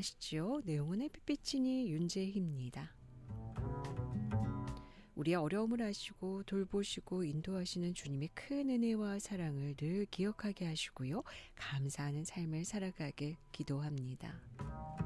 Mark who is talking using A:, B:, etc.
A: 아시지요? 네, 영혼의 빛비치니 윤재희입니다. 우리의 어려움을 아시고 돌보시고 인도하시는 주님의 큰 은혜와 사랑을 늘 기억하게 하시고요. 감사하는 삶을 살아가길 기도합니다.